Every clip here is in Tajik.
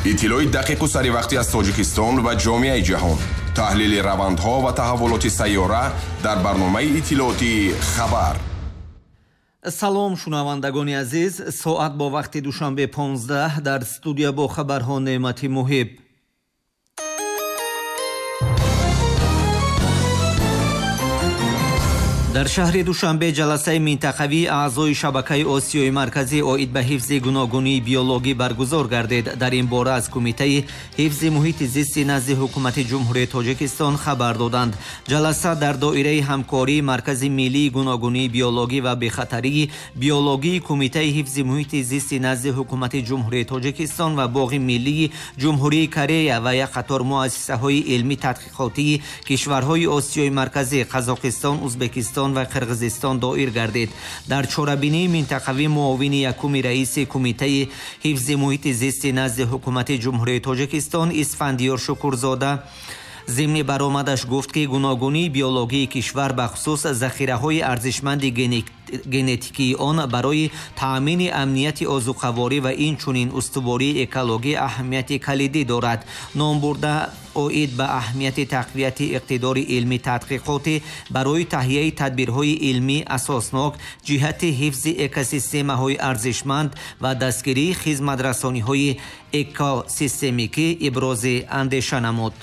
иттилои дақиқу саривақтӣ аз Тоҷикистон ва ҷомеаи ҷаҳон. таҳлили равандҳо ва таҳаввулоти сайёра дар барномаи иттилооти хабар. салом шунавандагони азиз, соат бо вақти душанбе 15 дар студия бо хабарҳо Неъмати Муҳиб. дар шаҳри Душанбе ҷаласаи минтақавии аъзои шабакаи Осиёи марказӣ оид ба ҳифзи гуногунии биологӣ баргузор гардид. Дар ин бора аз Кумитаи ҳифзи муҳити зисти назди ҳукумати ҷумҳурии Тоҷикистон хабар доданд. ҷаласа дар доираи ҳамкории Маркази миллии гуногунии биологӣ ва бехатарии биологии Кумитаи ҳифзи муҳити зисти назди ҳукумати ҷумҳурии Тоҷикистон ва Боғи миллии ҷумҳурии Корея ва як қатор муассисаҳои илмӣ тадқиқотии кишварҳои Осиёи марказӣ, Қазоқистон, Узбекистон ва Қирғизистон доир гардид. дар чорабинии минтақавӣ муовини якуми раиси Кумитаи ҳифзи муҳити зисти назди ҳукумати ҷумҳурии Тоҷикистон Исфандиёр Шукурзода зимни баромадаш гуфт ки гуногунии биологии кишвар бахусус захираҳои арзишманди генетикии он барои таъмини амнияти озуқаворӣ ва инчунин устувории экологӣ аҳамияти калидӣ дорад. ном бурда оид ба аҳамияти тақвияти иқтидори илмӣ тадқиқотӣ барои таҳияи тадбирҳои илмӣ асоснок ҷиҳати ҳифзи экосистемаҳои арзишманд ва дастгирии хизматрасониҳои экосистемикӣ ибрози андеша намуд.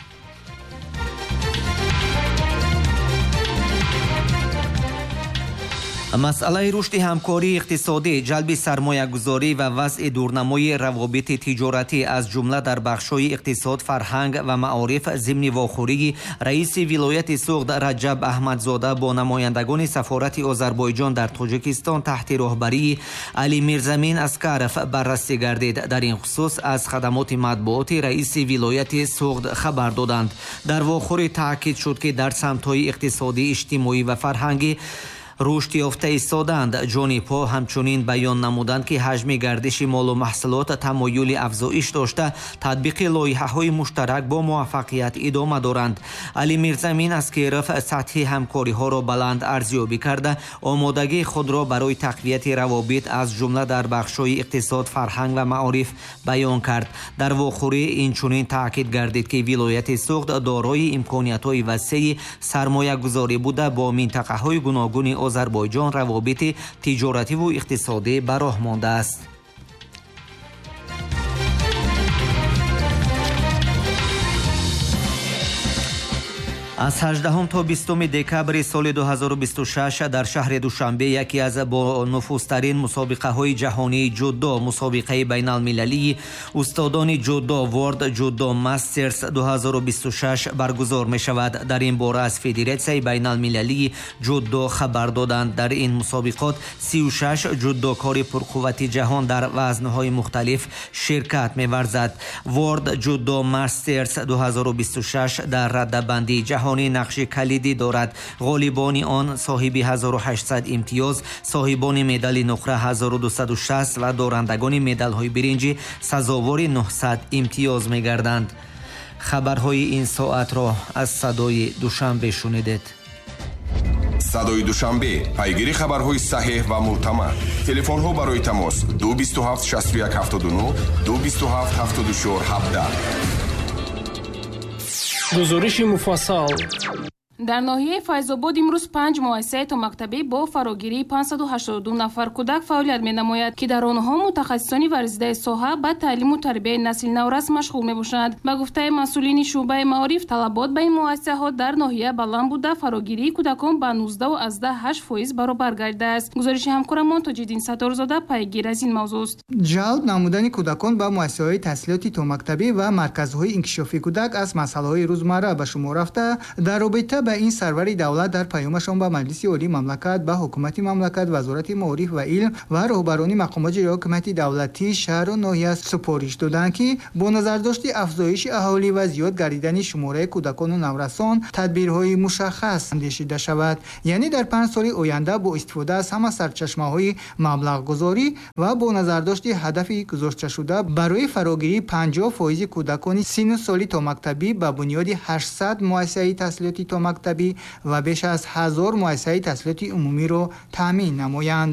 масъалаи рушди ҳамкории иқтисодӣ, ҷалби сармоягузорӣ ва вазъи дурнамои равобити тиҷоратӣ аз ҷумла дар бахшҳои иқтисод, фарҳанг ва маориф зимни вохӯрии раиси вилояти Суғд Раҷаб Аҳмадзода бо намояндагони сафорати Озарбойҷон дар Тоҷикистон таҳти роҳбарии Али Мирзамин Аскаров баррасӣ гардид. дар ин хусус аз хадамоти матбуоти раиси вилояти Суғд хабар доданд. дар вохӯрӣ таъкид шуд ки дар самтҳои иқтисодӣ, иҷтимоӣ ва фарҳангӣ рушд ёфта истоданд. ҷони по ҳамчунин баён намуданд ки ҳаҷми гардиши молу маҳсулот тамоюли афзоиш дошта, татбиқи лоиҳаҳои муштарак бо муваффақият идома доранд. Али Мирзамин Аскеров сатҳи ҳамкориҳоро баланд арзёбӣ карда, омодагии худро барои тақвияти равобит аз ҷумла дар бахшҳои иқтисод, фарҳанг ва маориф баён кард. дар вохӯрӣ инчунин таъкид гардид ки вилояти Суғд дорои имкониятҳои васеъи сармоягузорӣ буда бо минтақаҳои гуногуни Озарбойҷон равобити тиҷоративу иқтисодӣ ба роҳ мондааст. аз 18 то 20 декабри соли 2026 дар шаҳри Душанбе яке аз бо нуфузтарин мусобиқаҳои ҷаҳонии ҷудо, мусобиқаи байналмилалии устодони ҷудо World Judo Masters 2026 баргузор мешавад. дар ин бора аз Федератсияи байналмилалии ҷудо хабар доданд. дар ин мусобиқот 36 ҷудокори пурқуввати ҷаҳон дар вазнҳои мухталиф ширкат меварзад. World Judo Masters 2026 дар раддабандии ҷаҳон нақши калидӣ дорад. ғолибони он соҳиби 1800 имтиёз, соҳибони медали нуқра 1260 ва дорандагони медалҳои биринҷӣ сазовори 900 имтиёз мегарданд. хабарҳои ин соатро аз садои Душанбе шунидед. садои Душанбе, пайгири хабарҳои саҳеҳ ва мӯътамад. телефонҳо барои тамос 227 61 79 227 74 17. гузориши муфассал. дар ноҳияи Файзобод имрӯз 5 муассисаи томактабӣ бо фарогирии 582 нафар кӯдак фаъолият менамояд ки дар онҳо мутахассисони варзидаи соҳа ба таълиму тарбияи насли наврас машғул мебошанд. ба гуфтаи масъулини шуъбаи маориф, талабот ба ин муассисаҳо дар ноҳия баланд буда фарогирии кӯдакон ба 19.8% баробар гардидааст. гузориши ҳамкорамон Тоҷиддин Сатторзода пайгир аз ин мавзӯъ аст. ҷалб намудани кӯдакон ба муассисаҳои таҳсилоти томактабӣ ва марказҳои инкишофи кӯдак аз масъалаҳои рӯзмарра ба шумор рафта, дар робита ба ин сарвари давлат дар паёмашон ба Маҷлиси Олии Мамлакат, ба ҳукумати мамлакат, Вазорати маориф ва илм ва роҳбарони мақомоти ҳокимияти давлатӣ шаҳру ноҳия супориш доданд ки бо назардошти афзоиши аҳолӣ ва зиёд гардидани шумораи кӯдакону наврасон тадбирҳои мушаххас андешида шавад. яъне дар 5 соли оянда бо истифода аз ҳама сарчашмаҳои маблағгузорӣ ва бо назардошти ҳадафи гузошташуда барои фарогирии 50% кӯдакони синну соли томактабӣ ба бунёди 800 муассисаи таҳсилоти томактабӣ ва беш аз 1000 муассисаи таҳсилоти умумиро таъмин намоянд.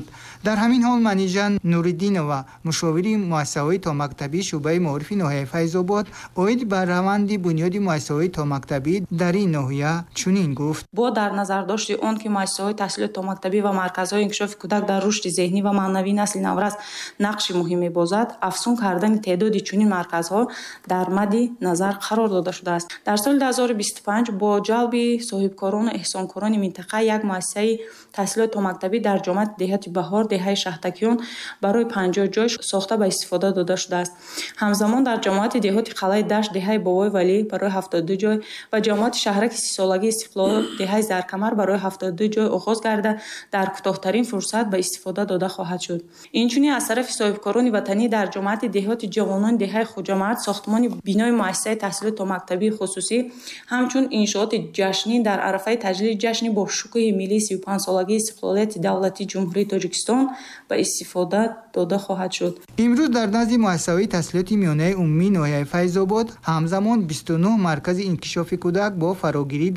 дар ҳамин ҳол манижа нуриддинова мушовири муассисаҳои томактабӣ шӯъбаи маорифи ноҳияи Файзобод оид ба раванди бунёди муассисаҳои томактабӣ дар ин ноҳия чунин гуфт: бо дар назар дошти он ки муассисаҳои таҳсилоти томактабӣ ва марказҳои инкишофи кӯдак дар рушди зеҳнӣ ва маънавии насли наврас нақши муҳим мебозад, афзун кардани теъдоди чунин марказҳо дар мадди назар қарор дода шудааст. дар соли 2025 бо ҷалби соҳибкорону эҳсонкорони минтақа як муассисаи таҳсилоти томактабӣ дар ҷомаати деҳати Баҳор, деҳаи Шаҳтакиён барои 50 ҷой сохта ба истифода дода шудааст. ҳамзамон дар ҷамоати деҳоти Қалаи Дашт, деҳаи Бобои Валӣ барои 72 ҷой ва ҷамоати шаҳраки 30-солагии Истиқлол, деҳаи Заркамар барои 72 ҷой оғоз гарда дар кӯтоҳтарин фурсат ба истифода дода хоҳад шуд. Инчунин аз тарафи соҳибкорони ватанӣ дар ҷомаати деҳоти Ҷавонони деҳаи Хоҷамард сохтмони бинои муассисаи таҳсилоти томактабии хусусӣ ҳамчун иншооти ҷашнӣ дар арафаи таҷлили ҷашни бо шукӯҳи миллии 35-солагии истиқлолияти давлатии Ҷумҳурии Тоҷикистон ба истифода дода хоҳад шуд. имрӯз дар назди муассисаҳои таҳсилоти миёнаи умумии ноҳияи Файзобод ҳамзамон 29 маркази инкишофи кӯдак бо фарогирии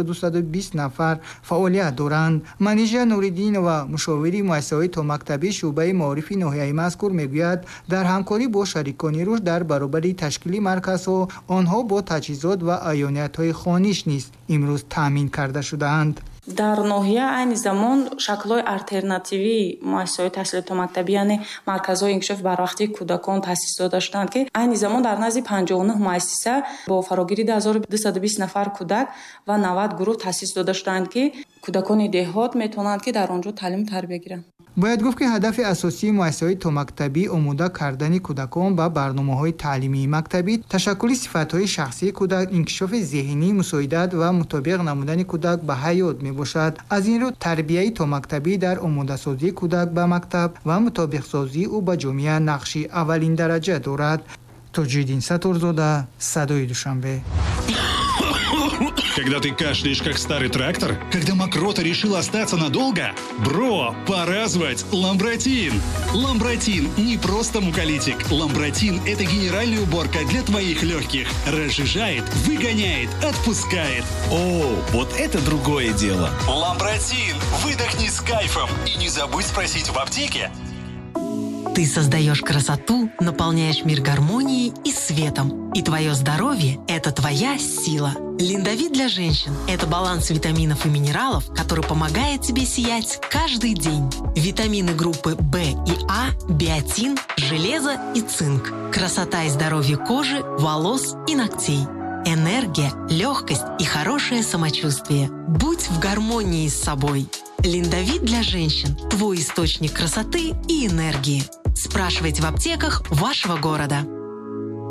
2220 нафар фаъолият доранд. манижа нуриддинова мушовири муассисаҳои томактабӣ шӯъбаи маорифи ноҳияи мазкур мегӯяд, дар ҳамкорӣ бо шарикони рушд дар баробари ташкили марказҳо, онҳо бо таҷҳизот ва аёниятҳои хониш низ имрӯз таъмин карда шудаанд. дар ноҳия айни замон шаклҳои алтернативии муассисаҳои таҳсилоти томактабӣ, яъне марказҳои инкишофи барвақтии кӯдакон таъсис дода шуданд, ки айни замон дар назди 59 муассиса бо фарогирии 2220 нафар кӯдак ва 90 гурӯҳ таъсис дода шуданд, ки кӯдакони деҳот метавонанд ки дар он ҷо таълиму тарбия гиранд. бояд гуфт ки ҳадафи асосии муассисаҳои томактабӣ омода кардани кӯдакон ба барномаҳои таълимии мактабӣ, ташаккули сифатҳои шахсии кӯдак, инкишофи зеҳнӣ, мусоидат ва мутобиқ намудани кӯдак ба ҳаёт мебошад. аз ин рӯ тарбияи томактабӣ дар омодасозии кӯдак ба мактаб ва мутобиқсозии ӯ ба ҷомеа нақши аввалин дараҷа дорад. Тоҷиддин Сатурзода, Садои Душанбе. Когда ты кашляешь, как старый трактор? Когда мокрота решила остаться надолго? Бро, пора звать Ламбротин! Ламбротин не просто муколитик. Ламбротин – это генеральная уборка для твоих легких. Разжижает, выгоняет, отпускает. О, вот это другое дело. Ламбротин! Выдохни с кайфом! И не забудь спросить в аптеке. Ты создаешь красоту, наполняешь мир гармонией и светом. И твое здоровье – это твоя сила. Линдавит для женщин – это баланс витаминов и минералов, который помогает тебе сиять каждый день. Витамины группы В и А, биотин, железо и цинк. Красота и здоровье кожи, волос и ногтей. Энергия, легкость и хорошее самочувствие. Будь в гармонии с собой. Линдавит для женщин – твой источник красоты и энергии. Спрашивайте в аптеках вашего города.